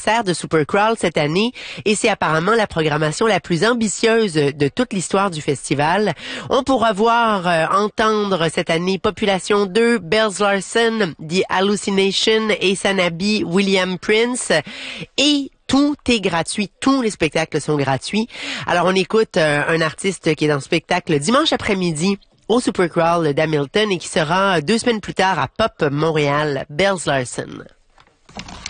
anniversaire de Supercrawl cette année et c'est apparemment la programmation la plus ambitieuse de toute l'histoire du festival. On pourra entendre cette année Population 2, Bells Larsen, The Hallucination, Asanabi, William Prince et tout est gratuit. Tous les spectacles sont gratuits. Alors, on écoute un artiste qui est dans le spectacle dimanche après-midi au Supercrawl d'Hamilton et qui sera 2 semaines plus tard à Pop Montréal, Bells Larsen.